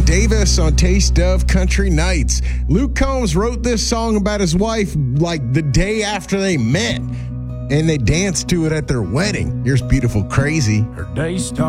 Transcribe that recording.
Davis on Taste of Country Nights. Luke Combs wrote this song about his wife like the day after they met, and they danced to it at their wedding. Here's Beautiful Crazy. Her day started